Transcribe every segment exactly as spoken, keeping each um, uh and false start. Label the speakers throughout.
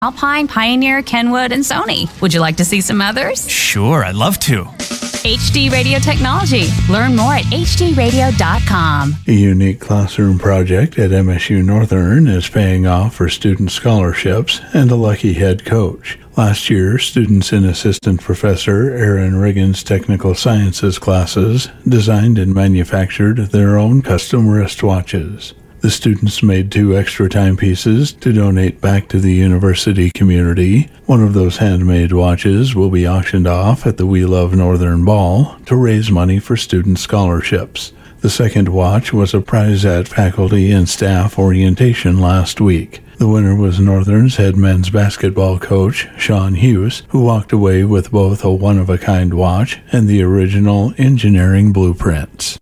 Speaker 1: Alpine, Pioneer, Kenwood, and Sony. Would you like to see some others?
Speaker 2: Sure, I'd love to.
Speaker 1: H D Radio Technology. Learn more at h d radio dot com.
Speaker 3: A unique classroom project at M S U Northern is paying off for student scholarships and a lucky head coach. Last year, students in Assistant Professor Aaron Riggins' Technical Sciences classes designed and manufactured their own custom wristwatches. The students made two extra timepieces to donate back to the university community. One of those handmade watches will be auctioned off at the We Love Northern Ball to raise money for student scholarships. The second watch was a prize at faculty and staff orientation last week. The winner was Northern's head men's basketball coach, Sean Hughes, who walked away with both a one-of-a-kind watch and the original engineering blueprints.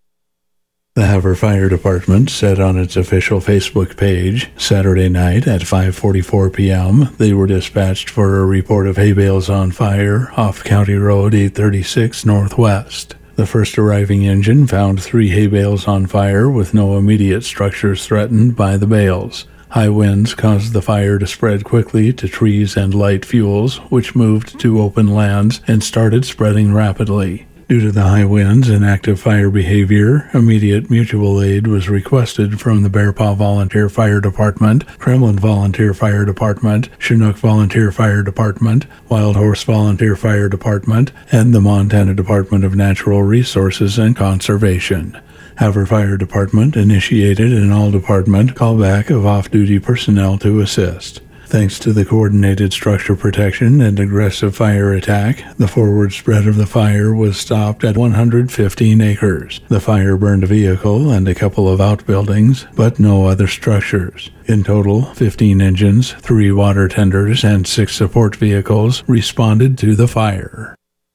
Speaker 3: The Havre Fire Department said on its official Facebook page Saturday night at five forty-four p.m. they were dispatched for a report of hay bales on fire off County Road eight thirty-six Northwest. The first arriving engine found three hay bales on fire with no immediate structures threatened by the bales. High winds caused the fire to spread quickly to trees and light fuels, which moved to open lands and started spreading rapidly. Due to the high winds and active fire behavior, immediate mutual aid was requested from the Bear Paw Volunteer Fire Department, Kremlin Volunteer Fire Department, Chinook Volunteer Fire Department, Wild Horse Volunteer Fire Department, and the Montana Department of Natural Resources and Conservation. Havre Fire Department initiated an all-department callback of off-duty personnel to assist. Thanks to the coordinated structure protection and aggressive fire attack, the forward spread of the fire was stopped at one hundred fifteen acres. The fire burned a vehicle and a couple of outbuildings, but no other structures. In total, fifteen engines, three water tenders, and six support vehicles responded to the fire.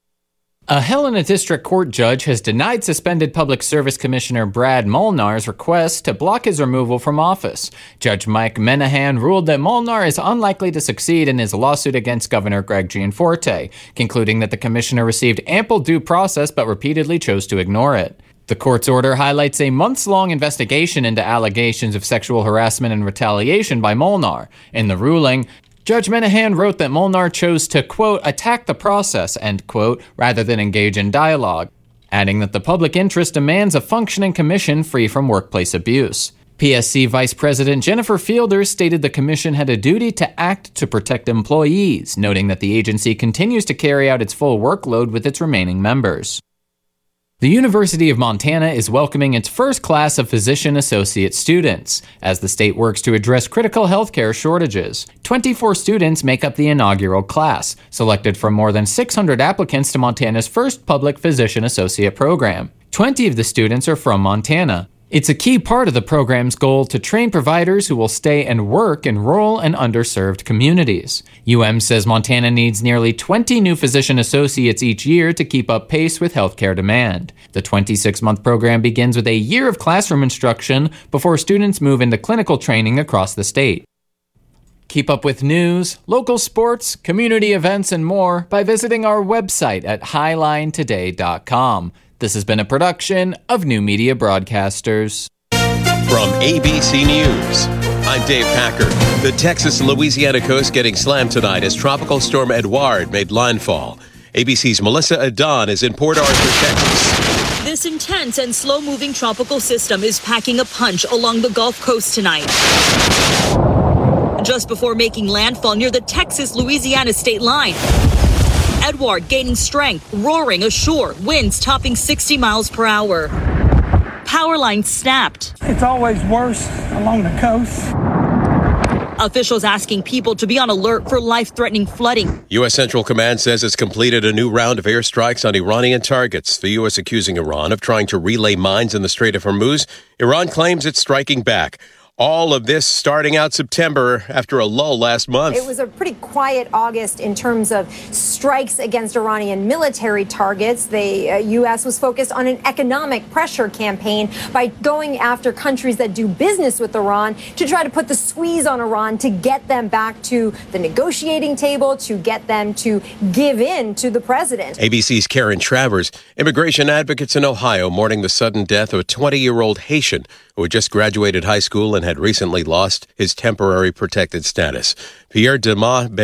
Speaker 4: A Helena District Court judge has denied suspended Public Service Commissioner Brad Molnar's request to block his removal from office. Judge Mike Menahan ruled that Molnar is unlikely to succeed in his lawsuit against Governor Greg Gianforte, concluding that the commissioner received ample due process but repeatedly chose to ignore it. The court's order highlights a months-long investigation into allegations of sexual harassment and retaliation by Molnar. In the ruling, Judge Menahan wrote that Molnar chose to, quote, attack the process, end quote, rather than engage in dialogue, adding that the public interest demands a functioning commission free from workplace abuse. P S C Vice President Jennifer Fielder stated the commission had a duty to act to protect employees, noting that the agency continues to carry out its full workload with its remaining members. The University of Montana is welcoming its first class of physician associate students as the state works to address critical healthcare shortages. twenty-four students make up the inaugural class, selected from more than six hundred applicants to Montana's first public physician associate program. twenty of the students are from Montana. It's a key part of the program's goal to train providers who will stay and work in rural and underserved communities. U M says Montana needs nearly twenty new physician associates each year to keep up pace with healthcare demand. The twenty-six month program begins with a year of classroom instruction before students move into clinical training across the state. Keep up with news, local sports, community events, and more by visiting our website at highline today dot com. This has been a production of New Media Broadcasters.
Speaker 5: From A B C News, I'm Dave Packer. The Texas and Louisiana coast getting slammed tonight as Tropical Storm Edouard made landfall. A B C's Melissa Adon is in Port Arthur, Texas.
Speaker 6: This intense and slow-moving tropical system is packing a punch along the Gulf Coast tonight. Just before making landfall near the Texas-Louisiana state line, Edouard gaining strength, roaring ashore, winds topping sixty miles per hour. Power lines snapped.
Speaker 7: It's always worse along the coast.
Speaker 6: Officials asking people to be on alert for life-threatening flooding.
Speaker 5: U S. Central Command says it's completed a new round of airstrikes on Iranian targets. The U S accusing Iran of trying to relay mines in the Strait of Hormuz. Iran claims it's striking back. All of this starting out September after a lull last month.
Speaker 8: It was a pretty quiet August in terms of strikes against Iranian military targets. The uh, U S was focused on an economic pressure campaign by going after countries that do business with Iran to try to put the squeeze on Iran to get them back to the negotiating table, to get them to give in to the president.
Speaker 5: A B C's Karen Travers. Immigration advocates in Ohio mourning the sudden death of a twenty-year-old Haitian who had just graduated high school and had recently lost his temporary protected status. Pierre Demas